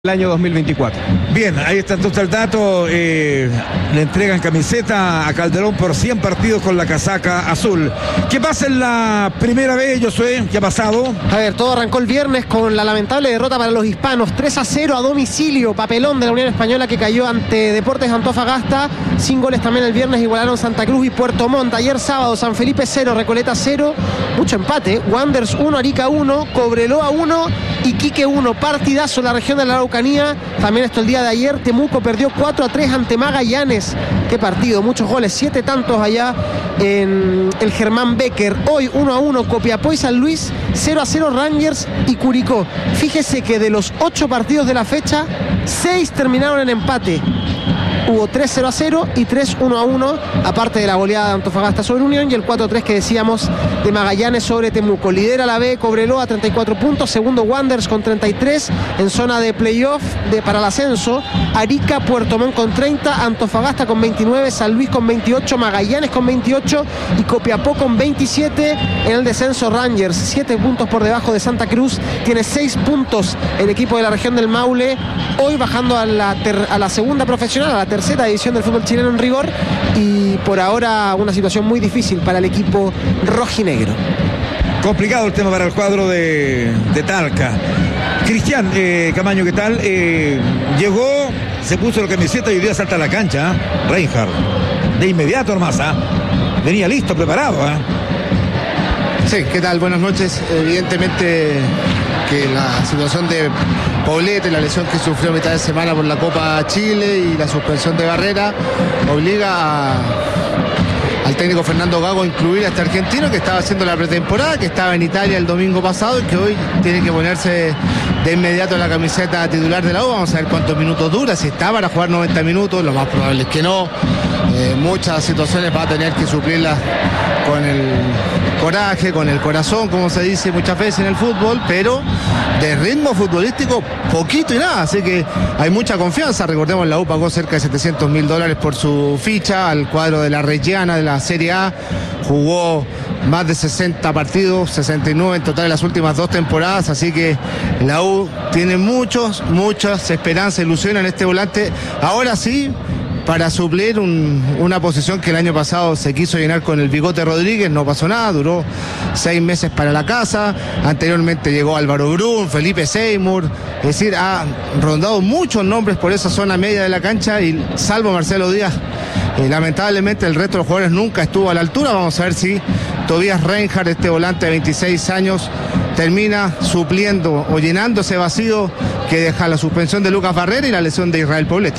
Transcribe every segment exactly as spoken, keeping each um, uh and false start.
el año dos mil veinticuatro. Bien, ahí está entonces el dato. Eh, le entregan camiseta a Calderón por cien partidos con la casaca azul. ¿Qué pasa en la primera vez, Josué? ¿Qué ha pasado? A ver, todo arrancó el viernes con la lamentable derrota para los hispanos, tres a cero a domicilio, papelón de la Unión Española que cayó ante Deportes Antofagasta. Sin goles también el viernes igualaron Santa Cruz y Puerto Montt. Ayer sábado San Felipe cero, Recoleta cero, mucho empate. Wanderers uno, Arica uno, Cobreloa uno, Iquique uno. Partidazo en la región de la Araucanía. También esto el día de ayer, Temuco perdió cuatro a tres ante Magallanes. Qué partido, muchos goles, siete tantos allá en el Germán Becker. Hoy uno a uno Copiapó y San Luis, cero a cero Rangers y Curicó. Fíjese que de los ocho partidos de la fecha, seis terminaron en empate. Hubo tres cero a cero y tres uno a uno, aparte de la goleada de Antofagasta sobre Unión y el cuatro a tres que decíamos de Magallanes sobre Temuco. Lidera la B Cobreloa, treinta y cuatro puntos, segundo Wanderers con treinta y tres en zona de playoff de, para el ascenso. Arica, Puerto Montt con treinta, Antofagasta con veintinueve, San Luis con veintiocho, Magallanes con veintiocho y Copiapó con veintisiete. En el descenso Rangers, siete puntos por debajo de Santa Cruz, tiene seis puntos el equipo de la región del Maule, hoy bajando a la, ter, a la segunda profesional, a la tercera edición del fútbol chileno en rigor, y por ahora una situación muy difícil para el equipo rojinegro. Complicado el tema para el cuadro de, de Talca. Cristian eh, Camaño, ¿qué tal? Eh, llegó, se puso la camiseta y hoy día salta a la cancha, ¿eh? Reinhardt, de inmediato nomás, ¿eh? Venía listo, preparado, ¿eh? Sí, ¿qué tal? Buenas noches. Evidentemente que la situación de Poblete, la lesión que sufrió a mitad de semana por la Copa Chile y la suspensión de Barrera, obliga a, al técnico Fernando Gago a incluir a este argentino que estaba haciendo la pretemporada, que estaba en Italia el domingo pasado y que hoy tiene que ponerse de inmediato la camiseta titular de la U. Vamos a ver cuántos minutos dura, si está para jugar noventa minutos, lo más probable es que no. Eh, muchas situaciones va a tener que suplirlas con el coraje, con el corazón, como se dice muchas veces en el fútbol, pero de ritmo futbolístico poquito y nada, así que hay mucha confianza. Recordemos, la U pagó cerca de setecientos mil dólares por su ficha al cuadro de la Reggiana de la Serie A, jugó más de sesenta partidos, sesenta y nueve en total en las últimas dos temporadas, así que la U tiene muchos, muchas esperanzas, ilusiones en este volante, ahora sí, para suplir un, una posición que el año pasado se quiso llenar con el Bigote Rodríguez, no pasó nada, duró seis meses para la casa, anteriormente llegó Álvaro Brun, Felipe Seymour, es decir, ha rondado muchos nombres por esa zona media de la cancha y salvo Marcelo Díaz, eh, lamentablemente el resto de los jugadores nunca estuvo a la altura. Vamos a ver si Tobias Reinhardt, este volante de veintiséis años, termina supliendo o llenando ese vacío que deja la suspensión de Lucas Barrera y la lesión de Israel Poblete.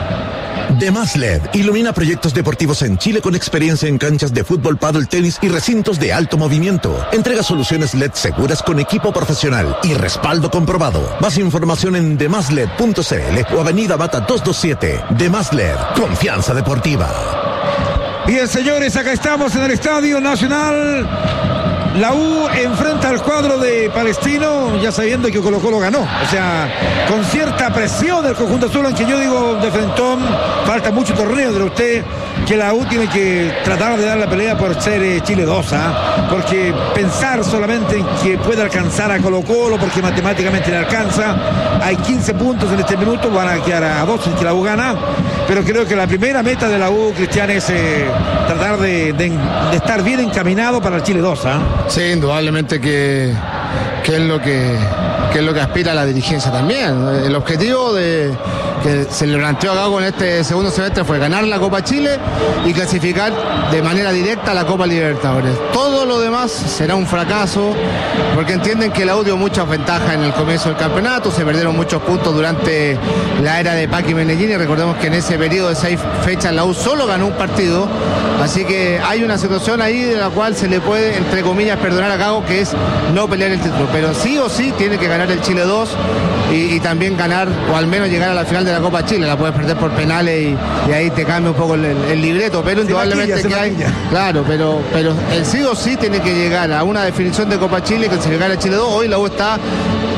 Demás L E D ilumina proyectos deportivos en Chile con experiencia en canchas de fútbol, pádel, tenis y recintos de alto movimiento. Entrega soluciones L E D seguras con equipo profesional y respaldo comprobado. Más información en demasLed punto cl o Avenida Bata doscientos veintisiete. Demás L E D, confianza deportiva. Bien, señores, acá estamos en el Estadio Nacional. La U enfrenta al cuadro de Palestino, ya sabiendo que Colo Colo ganó. O sea, con cierta presión del conjunto azul, aunque yo digo de frentón, falta mucho torneo de usted, que la U tiene que tratar de dar la pelea por ser eh, Chile dos, ¿eh? Porque pensar solamente en que puede alcanzar a Colo Colo, porque matemáticamente le alcanza, hay quince puntos en este minuto, van a quedar a dos si que la U gana, pero creo que la primera meta de la U, Cristian, es eh, tratar de, de, de estar bien encaminado para el Chile dos, ¿eh? Sí, indudablemente que, que es lo que, que es lo que aspira la dirigencia también. El objetivo de que se le planteó a Gago en este segundo semestre fue ganar la Copa Chile y clasificar de manera directa a la Copa Libertadores. Todo lo demás será un fracaso porque entienden que la U dio muchas ventajas en el comienzo del campeonato, se perdieron muchos puntos durante la era de Paqui Meneghini. Recordemos que en ese periodo de seis fechas la U solo ganó un partido, así que hay una situación ahí de la cual se le puede, entre comillas, perdonar a Gago, que es no pelear el título, pero sí o sí tiene que ganar el Chile dos y, y también ganar o al menos llegar a la final de la Copa Chile. La puedes perder por penales y, y ahí te cambia un poco el, el libreto, pero indudablemente que hay, claro, pero, pero el sí o sí tiene que llegar a una definición de Copa Chile y clasificar a Chile dos. Hoy la U está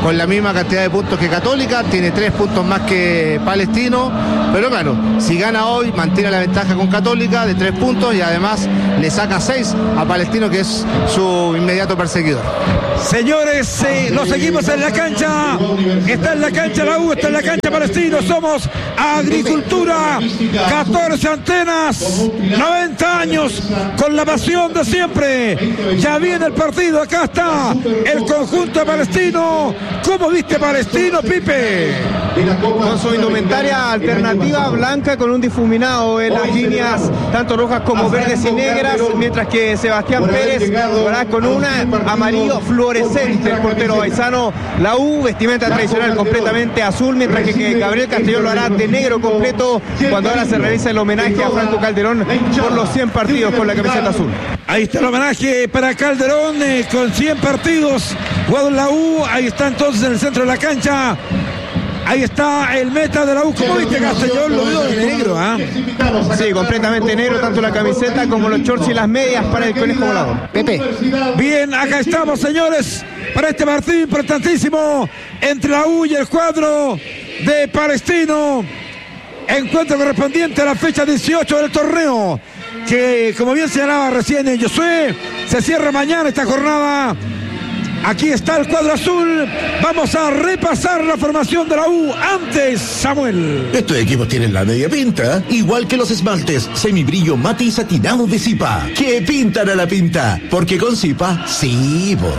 con la misma cantidad de puntos que Católica, tiene tres puntos más que Palestino, pero claro, si gana hoy mantiene la ventaja con Católica de tres puntos y además le saca seis a Palestino, que es su inmediato perseguidor. Señores, eh, nos seguimos en la cancha. Está en la cancha la U, está en la cancha Palestino. Somos Agricultura, catorce antenas, noventa años, con la pasión de siempre. Ya viene el partido, acá está el conjunto de Palestino. ¿Cómo viste Palestino, Pipe? Con su indumentaria alternativa blanca con un difuminado en las líneas tanto rojas como verdes y negras, mientras que Sebastián Pérez lo hará con una amarillo fluorescente. El portero paisano, la U, vestimenta tradicional completamente azul, mientras que, que Gabriel Castellón lo hará de negro completo cuando ahora se realiza el homenaje a Franco Calderón por los cien partidos con la camiseta azul. Ahí está el homenaje para Calderón eh, con cien partidos jugado en la U. Ahí está entonces en el centro de la cancha. Ahí está el meta de la U. ¿Cómo viste Castellón? Lo veo de negro, ¿ah? ¿eh? Sí, completamente negro, tanto la camiseta como los shorts y las medias para el conejo volador. Pepe. Bien, acá estamos, señores, para este partido importantísimo entre la U y el cuadro de Palestino. Encuentro correspondiente a la fecha dieciocho del torneo, que como bien señalaba recién Josué, se cierra mañana esta jornada. Aquí está el cuadro azul. Vamos a repasar la formación de la U. Antes, Samuel. Estos equipos tienen la media pinta, igual que los esmaltes semibrillo mate y satinado de Zipa, que pintan a la pinta, porque con Zipa, sí, po.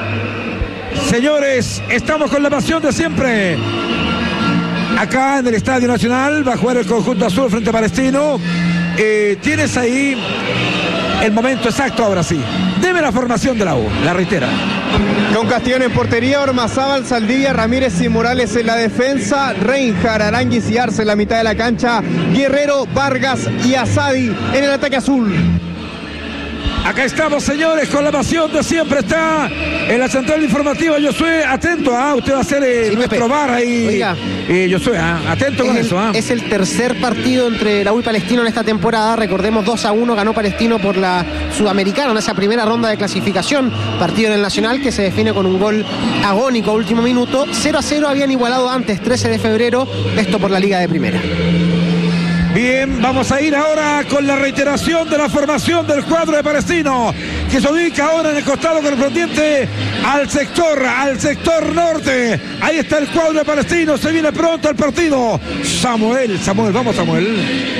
Señores, estamos con la pasión de siempre. Acá en el Estadio Nacional va a jugar el conjunto azul frente a Palestino. Eh, tienes ahí el momento exacto ahora sí. Deme la formación de la U, la reitera. Con Castellón en portería, Ormazábal, Saldivia, Ramírez y Morales en la defensa, Reinhard, Aranguis y Arce en la mitad de la cancha, Guerrero, Vargas y Asadi en el ataque azul. Acá estamos, señores, con la pasión de siempre. Está en la central informativa Josué. Atento, ¿ah? Usted va a ser eh, sí, nuestro bar ahí. Oiga, eh, Josué, ¿ah? Atento con el, eso. ¿ah? Es el tercer partido entre la U y Palestino en esta temporada. Recordemos, dos a uno ganó Palestino por la Sudamericana en esa primera ronda de clasificación. Partido en el Nacional que se define con un gol agónico a último minuto. cero a cero habían igualado antes, trece de febrero. Esto por la Liga de Primera. Bien, vamos a ir ahora con la reiteración de la formación del cuadro de Palestino, que se ubica ahora en el costado correspondiente al sector, al sector norte. Ahí está el cuadro de Palestino, se viene pronto el partido. Samuel, Samuel, vamos Samuel.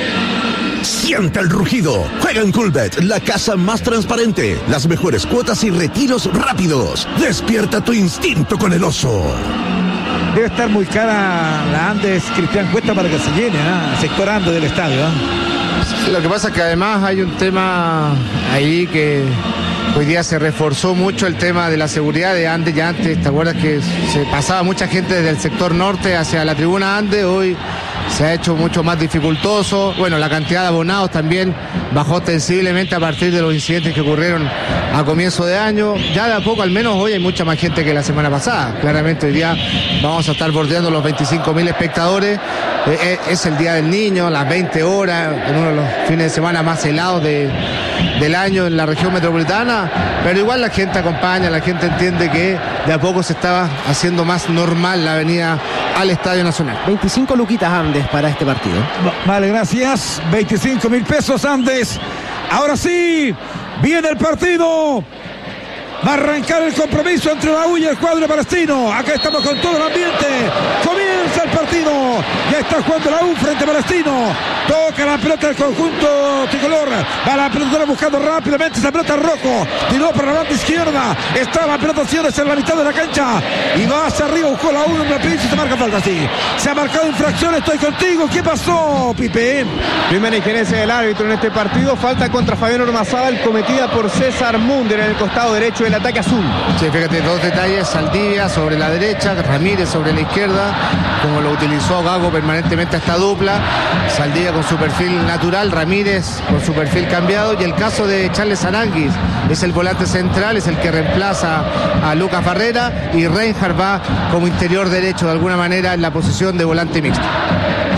Sienta el rugido. Juega en Coolbet, la casa más transparente. Las mejores cuotas y retiros rápidos. Despierta tu instinto con el oso. Debe estar muy cara la Andes Cristian Cuesta para que se llene, ¿eh? Sector Andes del estadio. ¿eh? Sí, lo que pasa es que además hay un tema ahí que hoy día se reforzó mucho, el tema de la seguridad de Andes. Ya antes, ¿te acuerdas que se pasaba mucha gente desde el sector norte hacia la tribuna Andes? Hoy se ha hecho mucho más dificultoso. Bueno, la cantidad de abonados también bajó ostensiblemente a partir de los incidentes que ocurrieron a comienzo de año. Ya de a poco, al menos hoy, hay mucha más gente que la semana pasada. Claramente hoy día vamos a estar bordeando los veinticinco mil espectadores. Eh, es el Día del Niño, las veinte horas, en uno de los fines de semana más helados de, del año en la región metropolitana. Pero igual la gente acompaña, la gente entiende que de a poco se estaba haciendo más normal la venida al Estadio Nacional. veinticinco luquitas Andes para este partido. Vale, gracias. veinticinco mil pesos Andes. Ahora sí, viene el partido. Va a arrancar el compromiso entre la U y el cuadro palestino. Acá estamos con todo el ambiente. Comienza el partido. Ya está jugando la U frente a Palestino. Toca la pelota del conjunto tricolor. Va la pelota buscando rápidamente esa pelota rojo. Tiró para la banda izquierda. Está la pelota, señores, en la mitad de la cancha. Y va hacia arriba, buscó la U en la pincha y se marca falta así. Se ha marcado infracción, estoy contigo. ¿Qué pasó, Pipe? Primera injerencia del árbitro en este partido. Falta contra Fabián Ormazábal cometida por César Munder en el costado derecho del ataque azul. Sí, fíjate, dos detalles. Saldivia sobre la derecha, Ramírez sobre la izquierda, como lo utilizó Gago permanentemente esta dupla. Saldivia con su perfil natural, Ramírez con su perfil cambiado, y el caso de Charles Aranguis, es el volante central, es el que reemplaza a Lucas Barrera, y Reinhard va como interior derecho de alguna manera en la posición de volante mixto.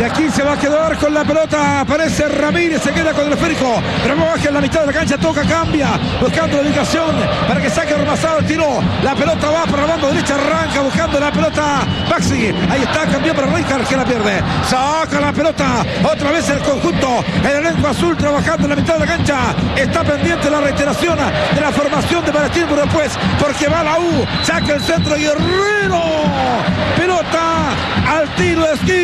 Y aquí se va a quedar con la pelota. Aparece Ramírez, se queda con el esférico. Pero baja en la mitad de la cancha, toca, cambia. Buscando la ubicación para que saque remasado el tiro. La pelota va para la banda derecha, arranca buscando la pelota. Baxi, ahí está, cambió para Rijkaard, que la pierde. Saca la pelota. Otra vez el conjunto. El elenco azul trabajando en la mitad de la cancha. Está pendiente la reiteración de la formación de Palestino, pero después, porque va la U. Saca el centro Guerrero. Pelota al tiro de esquina.